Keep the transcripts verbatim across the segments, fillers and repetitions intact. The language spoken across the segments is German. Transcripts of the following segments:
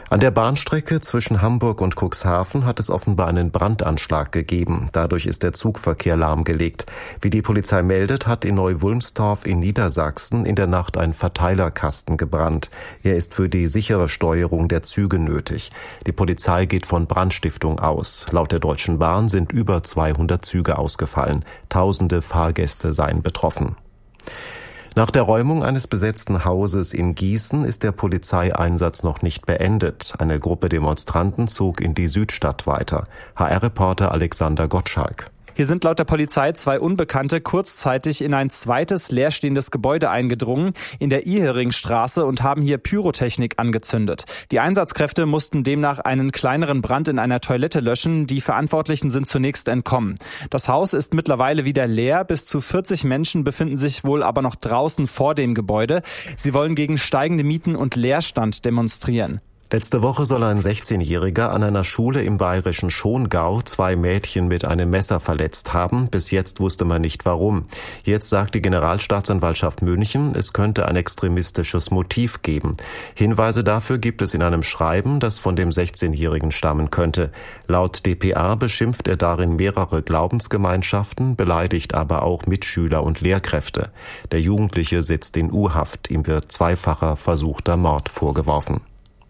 An der Bahnstrecke zwischen Hamburg und Cuxhaven hat es offenbar einen Brandanschlag gegeben. Dadurch ist der Zugverkehr lahmgelegt. Wie die Polizei meldet, hat in Neu-Wulmstorf in Niedersachsen in der Nacht ein Verteilerkasten gebrannt. Er ist für die sichere Steuerung der Züge nötig. Die Polizei geht von Brandstiftung aus. Laut der Deutschen Bahn sind über zweihundert Züge ausgefallen. Tausende Fahrgäste seien betroffen. Nach der Räumung eines besetzten Hauses in Gießen ist der Polizeieinsatz noch nicht beendet. Eine Gruppe Demonstranten zog in die Südstadt weiter. H R-Reporter Alexander Gottschalk. Hier sind laut der Polizei zwei Unbekannte kurzzeitig in ein zweites leerstehendes Gebäude eingedrungen in der Iheringstraße und haben hier Pyrotechnik angezündet. Die Einsatzkräfte mussten demnach einen kleineren Brand in einer Toilette löschen. Die Verantwortlichen sind zunächst entkommen. Das Haus ist mittlerweile wieder leer. Bis zu vierzig Menschen befinden sich wohl aber noch draußen vor dem Gebäude. Sie wollen gegen steigende Mieten und Leerstand demonstrieren. Letzte Woche soll ein sechzehnjähriger an einer Schule im bayerischen Schongau zwei Mädchen mit einem Messer verletzt haben. Bis jetzt wusste man nicht warum. Jetzt sagt die Generalstaatsanwaltschaft München, es könnte ein extremistisches Motiv geben. Hinweise dafür gibt es in einem Schreiben, das von dem sechzehnjährigen stammen könnte. Laut D P A beschimpft er darin mehrere Glaubensgemeinschaften, beleidigt aber auch Mitschüler und Lehrkräfte. Der Jugendliche sitzt in U-Haft. Ihm wird zweifacher versuchter Mord vorgeworfen.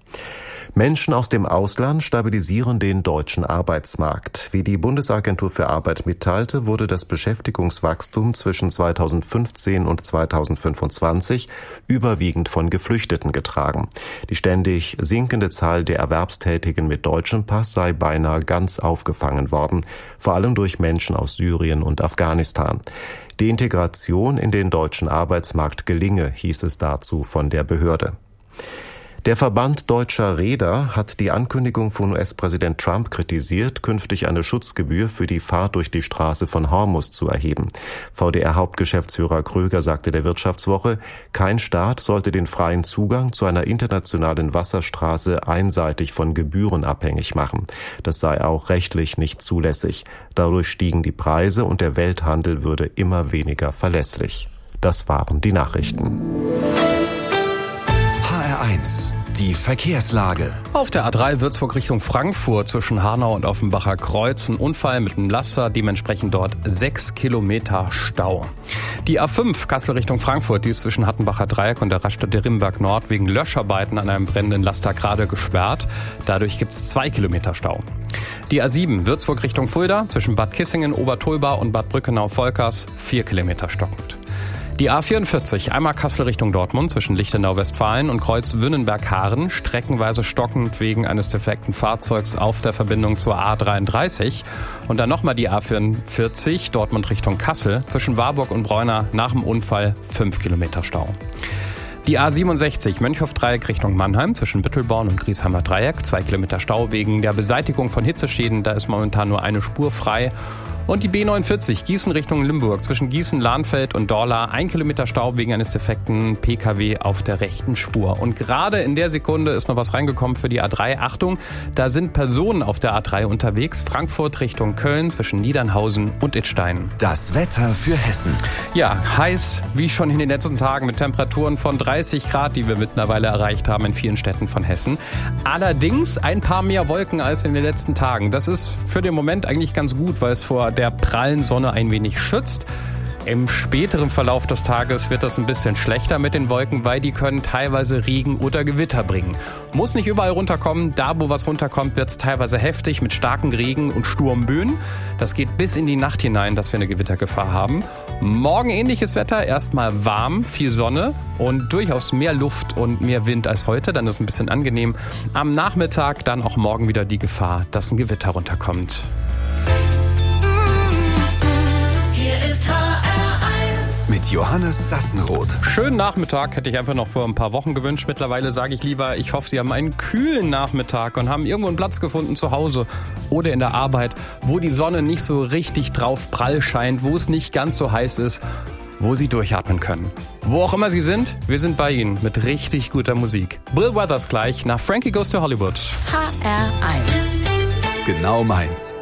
Menschen aus dem Ausland stabilisieren den deutschen Arbeitsmarkt. Wie die Bundesagentur für Arbeit mitteilte, wurde das Beschäftigungswachstum zwischen zweitausendfünfzehn und zweitausendfünfundzwanzig überwiegend von Geflüchteten getragen. Die ständig sinkende Zahl der Erwerbstätigen mit deutschem Pass sei beinahe ganz aufgefangen worden, vor allem durch Menschen aus Syrien und Afghanistan. Die Integration in den deutschen Arbeitsmarkt gelinge, hieß es dazu von der Behörde. Der Verband Deutscher Reeder hat die Ankündigung von U S-Präsident Trump kritisiert, künftig eine Schutzgebühr für die Fahrt durch die Straße von Hormuz zu erheben. V D R-Hauptgeschäftsführer Kröger sagte der Wirtschaftswoche, kein Staat sollte den freien Zugang zu einer internationalen Wasserstraße einseitig von Gebühren abhängig machen. Das sei auch rechtlich nicht zulässig. Dadurch stiegen die Preise und der Welthandel würde immer weniger verlässlich. Das waren die Nachrichten. H R eins. Die Verkehrslage. Auf der A drei Würzburg Richtung Frankfurt zwischen Hanau und Offenbacher Kreuz ein Unfall mit einem Laster, dementsprechend dort sechs Kilometer Stau. Die A fünf Kassel Richtung Frankfurt, die ist zwischen Hattenbacher Dreieck und der Raststätte Rimberg Nord wegen Löscharbeiten an einem brennenden Laster gerade gesperrt. Dadurch gibt es zwei Kilometer Stau. Die A sieben Würzburg Richtung Fulda zwischen Bad Kissingen, Obertulba und Bad Brückenau-Volkers vier Kilometer stockend. Die A vierundvierzig, einmal Kassel Richtung Dortmund zwischen Lichtenau-Westfalen und Kreuz Wünnenberg-Haaren, streckenweise stockend wegen eines defekten Fahrzeugs auf der Verbindung zur A dreiunddreißig. Und dann nochmal die A vierundvierzig, Dortmund Richtung Kassel, zwischen Warburg und Bräuner nach dem Unfall fünf Kilometer Stau. Die A siebenundsechzig, Mönchhof-Dreieck Richtung Mannheim zwischen Büttelborn und Griesheimer Dreieck, zwei Kilometer Stau wegen der Beseitigung von Hitzeschäden, da ist momentan nur eine Spur frei. Und die B neunundvierzig, Gießen Richtung Limburg, zwischen Gießen, Lahnfeld und Dorla, ein Kilometer Stau wegen eines defekten P K W auf der rechten Spur. Und gerade in der Sekunde ist noch was reingekommen für die A drei. Achtung, da sind Personen auf der A drei unterwegs, Frankfurt Richtung Köln, zwischen Niedernhausen und Idstein. Das Wetter für Hessen. Ja, heiß, wie schon in den letzten Tagen, mit Temperaturen von dreißig Grad, die wir mittlerweile erreicht haben in vielen Städten von Hessen. Allerdings ein paar mehr Wolken als in den letzten Tagen. Das ist für den Moment eigentlich ganz gut, weil es vor der prallen Sonne ein wenig schützt. Im späteren Verlauf des Tages wird das ein bisschen schlechter mit den Wolken, weil die können teilweise Regen oder Gewitter bringen. Muss nicht überall runterkommen. Da, wo was runterkommt, wird es teilweise heftig mit starken Regen und Sturmböen. Das geht bis in die Nacht hinein, dass wir eine Gewittergefahr haben. Morgen ähnliches Wetter, erstmal warm, viel Sonne und durchaus mehr Luft und mehr Wind als heute. Dann ist es ein bisschen angenehm. Am Nachmittag dann auch morgen wieder die Gefahr, dass ein Gewitter runterkommt. Mit Johannes Sassenroth. Schönen Nachmittag hätte ich einfach noch vor ein paar Wochen gewünscht. Mittlerweile sage ich lieber, ich hoffe, Sie haben einen kühlen Nachmittag und haben irgendwo einen Platz gefunden zu Hause oder in der Arbeit, wo die Sonne nicht so richtig drauf prall scheint, wo es nicht ganz so heiß ist, wo Sie durchatmen können. Wo auch immer Sie sind, wir sind bei Ihnen mit richtig guter Musik. Bill Withers gleich nach Frankie Goes to Hollywood. H R eins. Genau meins.